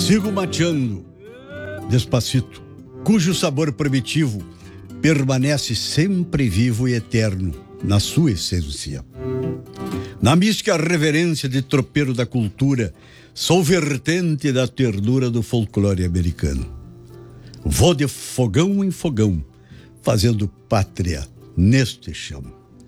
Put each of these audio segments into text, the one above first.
Sigo mateando, despacito, cujo sabor primitivo permanece sempre vivo e eterno na sua essência. Na mística reverência de tropeiro da cultura, sou vertente da ternura do folclore americano. Vou de fogão em fogão, fazendo pátria neste chão.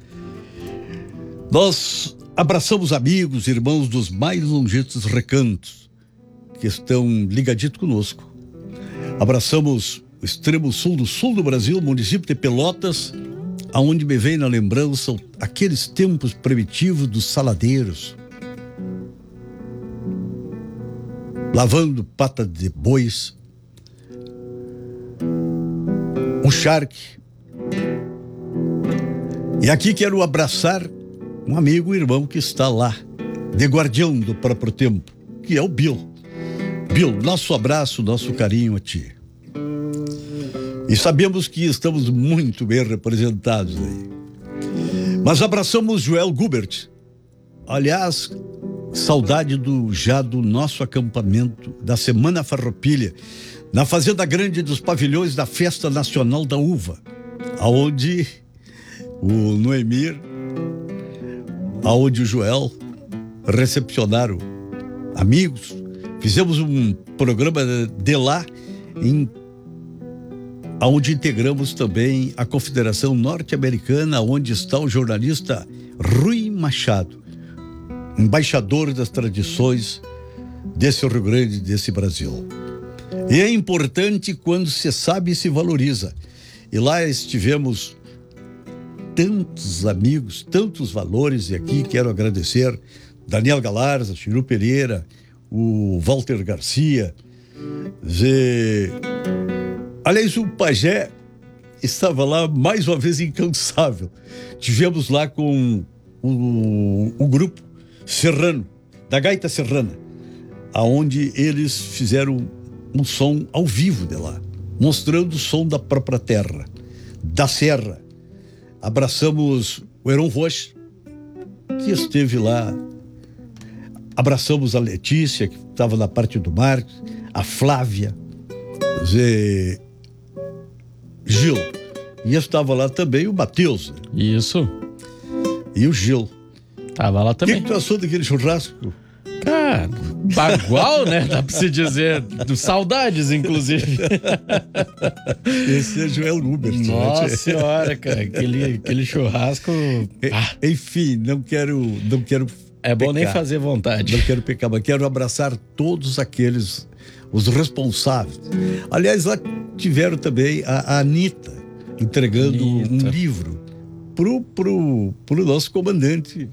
Nós abraçamos amigos, irmãos dos mais longetos recantos que estão ligaditos conosco. Abraçamos o extremo sul do Brasil, município de Pelotas, aonde me vem na lembrança aqueles tempos primitivos dos saladeiros, lavando pata de bois, o charque. E aqui quero abraçar um amigo, um irmão que está lá, de guardião do próprio tempo, que é o Bill. Bill, nosso abraço, nosso carinho a ti. E sabemos que estamos muito bem representados aí. Mas abraçamos Joel Gubert. Aliás, saudade do nosso acampamento, da Semana Farroupilha, na Fazenda Grande dos Pavilhões da Festa Nacional da Uva, aonde o Noemir, aonde o Joel recepcionaram amigos. Fizemos um programa de lá, onde integramos também a Confederação Norte-Americana, onde está o jornalista Rui Machado, embaixador das tradições desse Rio Grande, desse Brasil. E é importante quando se sabe e se valoriza. E lá estivemos tantos amigos, tantos valores, e aqui quero agradecer Daniel Galarza, Chiru Pereira, o Walter Garcia. Aliás, o pajé estava lá mais uma vez incansável. Tivemos lá com o grupo serrano, da Gaita Serrana, aonde eles fizeram um som ao vivo de lá, mostrando o som da própria terra, da serra. Abraçamos o Heron Rocha, que esteve lá. Abraçamos a Letícia, que estava na parte do mar, a Flávia, Gil. E estava lá também o Matheus. Isso. E o Gil. Tava lá também. O que tu achou daquele churrasco? Cara, bagual, né? Dá pra se dizer. Saudades, inclusive. Esse é Joel Gubert. Nossa senhora, cara. Aquele churrasco. Enfim, não quero é bom pecar. nem fazer vontade. Não quero pecar, mas quero abraçar todos aqueles, os responsáveis. Aliás, lá tiveram também a Anitta entregando um livro pro nosso comandante.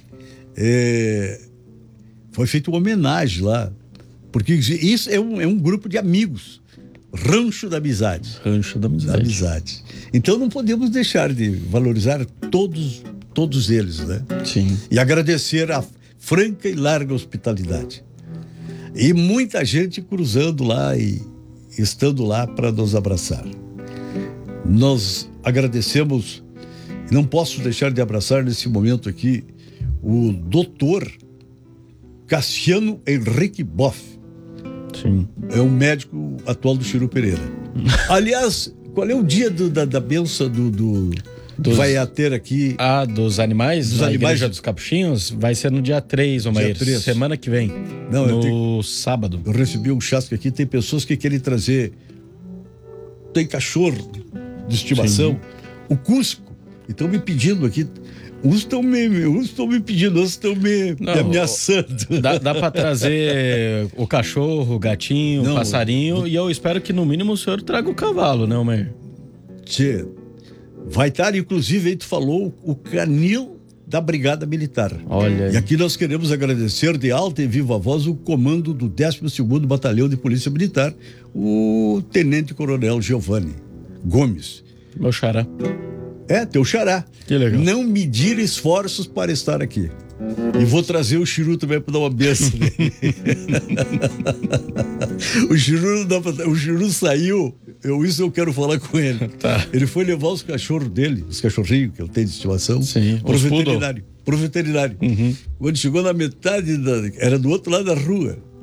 Foi feita uma homenagem lá, porque isso é um grupo de amigos. Rancho da Amizade. Rancho da Amizade. Então não podemos deixar de valorizar todos eles, né? Sim. E agradecer a franca e larga hospitalidade. E muita gente cruzando lá e estando lá para nos abraçar. Nós agradecemos, e não posso deixar de abraçar nesse momento aqui, o doutor Cassiano Henrique Boff. Sim. É o médico atual do Chiru Pereira. Aliás, qual é o dia da benção vai ter aqui? Dos animais? Dos na animais. Igreja dos Capuchinhos? Vai ser no dia 3, Omair. Dia 3. Semana que vem. Não, no sábado. Eu recebi um chasco aqui, tem pessoas que querem trazer. Tem cachorro de estimação. Sim. O Cusco. E estão me pedindo aqui. Uns estão me pedindo, outros estão me ameaçando. Dá para trazer o cachorro, o gatinho, o passarinho, e eu espero que no mínimo o senhor traga o cavalo, né, Omair? Tchê, vai estar, inclusive, aí tu falou, o canil da Brigada Militar. Olha aí. E aqui nós queremos agradecer de alta e viva voz o comando do 12º Batalhão de Polícia Militar, o Tenente Coronel Giovanni Gomes. Meu xará. Teu xará. Que legal. Não medir esforços para estar aqui. E vou trazer o Chiru também para dar uma benção nele. O Chiru saiu, isso eu quero falar com ele. Tá. Ele foi levar os cachorros dele, os cachorrinhos que ele tem de estimação, pro veterinário. Uhum. Quando chegou na metade, era do outro lado da rua.